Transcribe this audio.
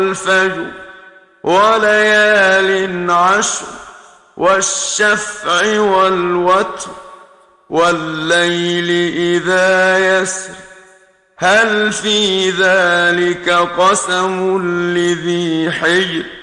الفجر وليال عشر والشفع والوتر والليل إذا يسر هل في ذلك قسم لذي حجر